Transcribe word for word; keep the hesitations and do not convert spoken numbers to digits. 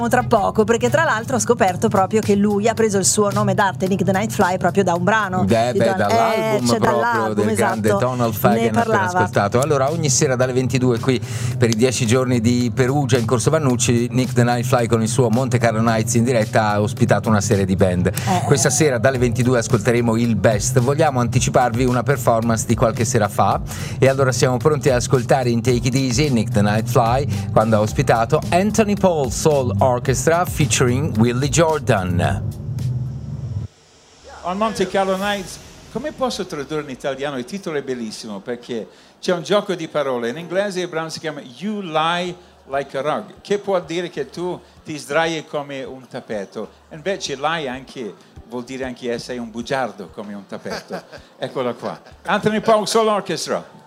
Tra poco, perché tra l'altro ho scoperto proprio che lui ha preso il suo nome d'arte Nick the Night Fly proprio da un brano beh, beh, Don- dall'album eh, proprio dall'album, del esatto. grande Donald Fagen appena ascoltato. Allora ogni sera dalle ventidue qui per i dieci giorni di Perugia in Corso Vannucci, Nick the Night Fly con il suo Monte Carlo Nights in diretta ha ospitato una serie di band. eh, Questa sera dalle ventidue ascolteremo il best. Vogliamo anticiparvi una performance di qualche sera fa e allora siamo pronti ad ascoltare in Take It Easy Nick the Night Fly quando ha ospitato Anthony Paul Soul Orchestra featuring Willie Jordan. On Monte Carlo Nights, come posso tradurre in italiano? Il titolo è bellissimo perché c'è un gioco di parole. In inglese il brano si chiama You Lie Like a Rug, che può dire che tu ti sdrai come un tappeto. Invece lie anche vuol dire anche essere un bugiardo come un tappeto. Eccolo qua. Anthony Paul Soul Orchestra.